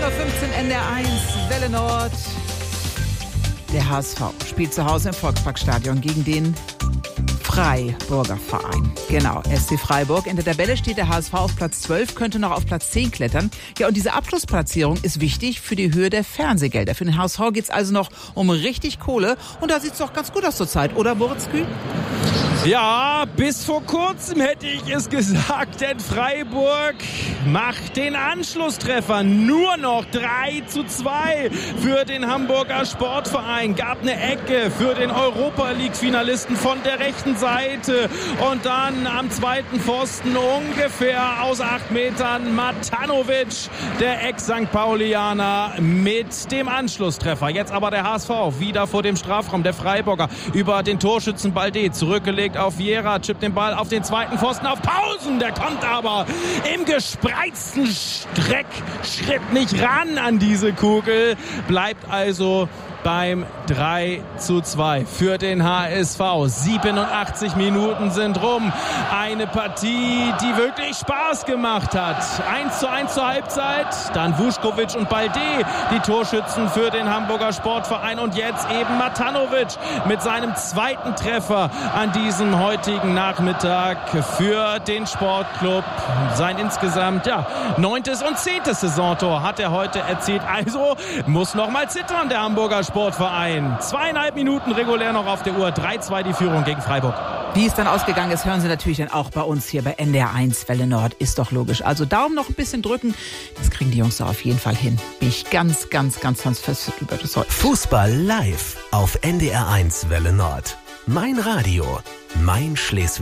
9:15 Uhr NDR1, Welle Nord. Der HSV spielt zu Hause im Volksparkstadion gegen den Freiburger Verein. Genau, SC Freiburg. In der Tabelle steht der HSV auf Platz 12, könnte noch auf Platz 10 klettern. Ja, und diese Abschlussplatzierung ist wichtig für die Höhe der Fernsehgelder. Für den HSV geht's also noch um richtig Kohle. Und da sieht's doch ganz gut aus zurzeit, oder Moritz Kühn? Ja, bis vor kurzem hätte ich es gesagt, denn Freiburg macht den Anschlusstreffer. Nur noch 3:2 für den Hamburger Sportverein. Gab eine Ecke für den Europa-League-Finalisten von der rechten Seite. Und dann am zweiten Pfosten ungefähr aus 8 Metern Matanovic, der Ex-St. Paulianer, mit dem Anschlusstreffer. Jetzt aber der HSV wieder vor dem Strafraum. Der Freiburger über den Torschützen Balde zurückgelegt auf Viera, chippt den Ball auf den zweiten Pfosten auf Pausen. Der kommt aber im gespreizten Schritt nicht ran an diese Kugel. Bleibt also beim 3:2 für den HSV. 87 Minuten sind rum. Eine Partie, die wirklich Spaß gemacht hat. 1:1 zur Halbzeit. Dann Vuskovic und Balde, die Torschützen für den Hamburger Sportverein. Und jetzt eben Matanovic mit seinem zweiten Treffer an diesem heutigen Nachmittag für den Sportclub. Sein insgesamt 9. und 10. Saisontor hat er heute erzielt. Also muss noch mal zittern, der Hamburger Sportverein. 2,5 Minuten regulär noch auf der Uhr. 3:2 die Führung gegen Freiburg. Wie es dann ausgegangen ist, hören Sie natürlich dann auch bei uns hier bei NDR1 Welle Nord. Ist doch logisch. Also Daumen noch ein bisschen drücken. Das kriegen die Jungs da auf jeden Fall hin. Bin ich ganz fest über das heute. Fußball live auf NDR1 Welle Nord. Mein Radio, mein Schleswig.